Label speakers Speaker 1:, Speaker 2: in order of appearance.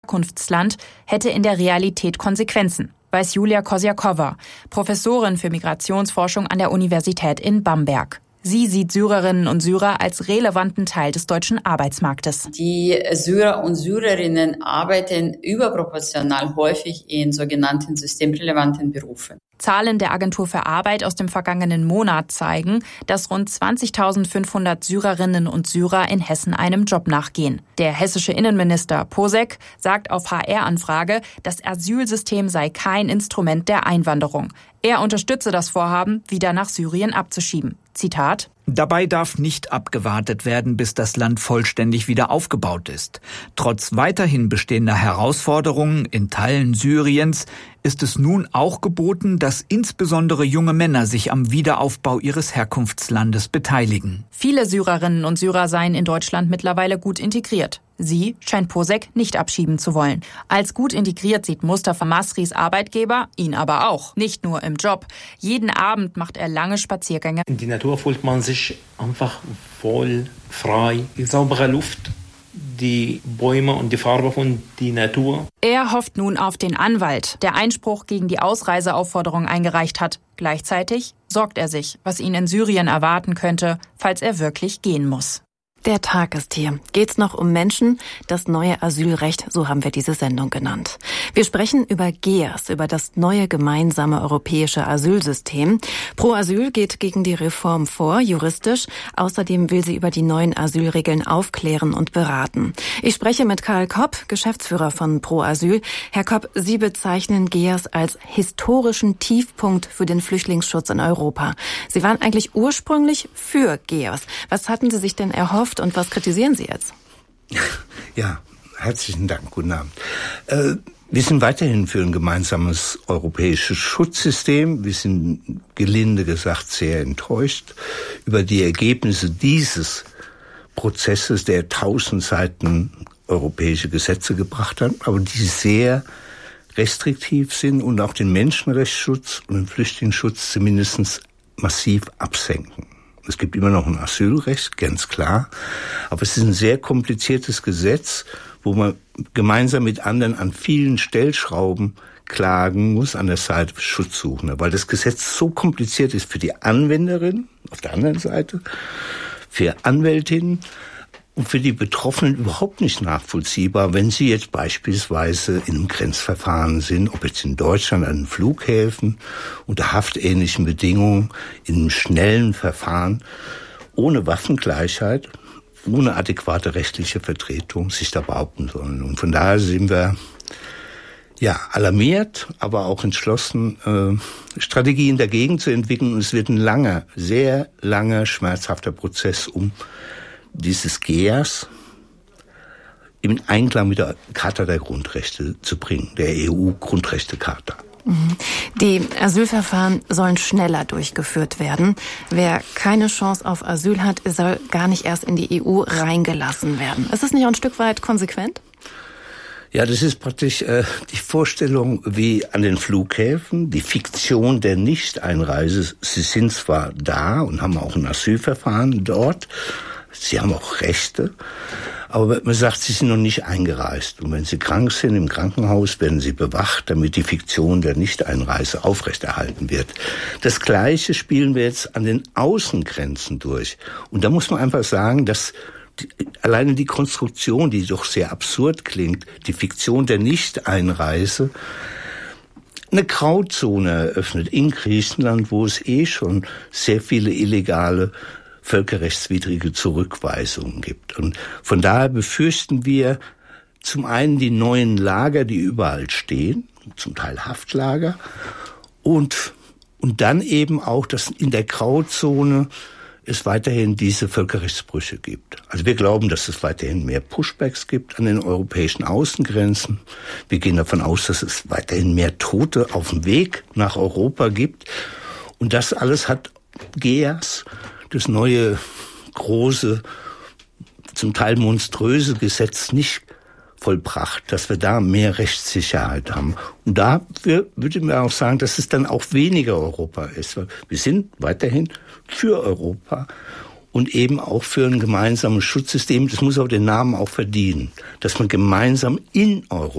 Speaker 1: Herkunftsland hätte in der Realität Konsequenzen, weiß Julia Kosiakowa, Professorin für Migrationsforschung an der Universität in Bamberg. Sie sieht Syrerinnen und Syrer als relevanten Teil des deutschen Arbeitsmarktes.
Speaker 2: Die Syrer und Syrerinnen arbeiten überproportional häufig in sogenannten systemrelevanten Berufen.
Speaker 1: Zahlen der Agentur für Arbeit aus dem vergangenen Monat zeigen, dass rund 20.500 Syrerinnen und Syrer in Hessen einem Job nachgehen. Der hessische Innenminister Posek sagt auf HR-Anfrage, das Asylsystem sei kein Instrument der Einwanderung. Er unterstütze das Vorhaben, wieder nach Syrien abzuschieben. Zitat:
Speaker 3: Dabei darf nicht abgewartet werden, bis das Land vollständig wieder aufgebaut ist. Trotz weiterhin bestehender Herausforderungen in Teilen Syriens ist es nun auch geboten, dass insbesondere junge Männer sich am Wiederaufbau ihres Herkunftslandes beteiligen.
Speaker 1: Viele Syrerinnen und Syrer seien in Deutschland mittlerweile gut integriert. Sie scheint Posek nicht abschieben zu wollen. Als gut integriert sieht Mustafa Masris Arbeitgeber ihn aber auch. Nicht nur im Job. Jeden Abend macht er lange Spaziergänge.
Speaker 4: In die Natur fühlt man sich einfach voll frei. Die saubere Luft, die Bäume und die Farbe von der Natur.
Speaker 1: Er hofft nun auf den Anwalt, der Einspruch gegen die Ausreiseaufforderung eingereicht hat. Gleichzeitig sorgt er sich, was ihn in Syrien erwarten könnte, falls er wirklich gehen muss.
Speaker 5: Der Tag ist hier. Geht's noch um Menschen? Das neue Asylrecht, so haben wir diese Sendung genannt. Wir sprechen über GEAS, über das neue gemeinsame europäische Asylsystem. Pro Asyl geht gegen die Reform vor, juristisch. Außerdem will sie über die neuen Asylregeln aufklären und beraten. Ich spreche mit Karl Kopp, Geschäftsführer von Pro Asyl. Herr Kopp, Sie bezeichnen GEAS als historischen Tiefpunkt für den Flüchtlingsschutz in Europa. Sie waren eigentlich ursprünglich für GEAS. Was hatten Sie sich denn erhofft? Und was kritisieren Sie jetzt?
Speaker 6: Ja, herzlichen Dank. Guten Abend. Wir sind weiterhin für ein gemeinsames europäisches Schutzsystem. Wir sind gelinde gesagt sehr enttäuscht über die Ergebnisse dieses Prozesses, der 1000 Seiten europäische Gesetze gebracht hat, aber die sehr restriktiv sind und auch den Menschenrechtsschutz und den Flüchtlingsschutz zumindest massiv absenken. Es gibt immer noch ein Asylrecht, ganz klar. Aber es ist ein sehr kompliziertes Gesetz, wo man gemeinsam mit anderen an vielen Stellschrauben klagen muss an der Seite des Schutzsuchenden. Weil das Gesetz so kompliziert ist für die Anwenderin auf der anderen Seite, für Anwältinnen und für die Betroffenen überhaupt nicht nachvollziehbar, wenn sie jetzt beispielsweise in einem Grenzverfahren sind, ob jetzt in Deutschland an den Flughäfen unter haftähnlichen Bedingungen, in einem schnellen Verfahren, ohne Waffengleichheit, ohne adäquate rechtliche Vertretung sich da behaupten sollen. Und von daher sind wir alarmiert, aber auch entschlossen, Strategien dagegen zu entwickeln. Und es wird ein langer, sehr langer, schmerzhafter Prozess, um dieses GEAS in Einklang mit der Charta der Grundrechte zu bringen, der EU-Grundrechtecharta.
Speaker 5: Die Asylverfahren sollen schneller durchgeführt werden. Wer keine Chance auf Asyl hat, soll gar nicht erst in die EU reingelassen werden. Ist das nicht auch ein Stück weit konsequent?
Speaker 6: Ja, das ist praktisch die Vorstellung wie an den Flughäfen, die Fiktion der Nichteinreise. Sie sind zwar da und haben auch ein Asylverfahren dort, sie haben auch Rechte, aber man sagt, sie sind noch nicht eingereist. Und wenn sie krank sind im Krankenhaus, werden sie bewacht, damit die Fiktion der Nichteinreise aufrechterhalten wird. Das Gleiche spielen wir jetzt an den Außengrenzen durch. Und da muss man einfach sagen, dass alleine die Konstruktion, die doch sehr absurd klingt, die Fiktion der Nichteinreise, eine Grauzone eröffnet in Griechenland, wo es schon sehr viele illegale völkerrechtswidrige Zurückweisungen gibt. Und von daher befürchten wir zum einen die neuen Lager, die überall stehen, zum Teil Haftlager, und dann eben auch, dass in der Grauzone es weiterhin diese Völkerrechtsbrüche gibt. Also wir glauben, dass es weiterhin mehr Pushbacks gibt an den europäischen Außengrenzen. Wir gehen davon aus, dass es weiterhin mehr Tote auf dem Weg nach Europa gibt. Und das alles hat GEAS, das neue, große, zum Teil monströse Gesetz nicht vollbracht, dass wir da mehr Rechtssicherheit haben. Und da würde man auch sagen, dass es dann auch weniger Europa ist. Wir sind weiterhin für Europa und eben auch für ein gemeinsames Schutzsystem. Das muss auch den Namen auch verdienen, dass man gemeinsam in Europa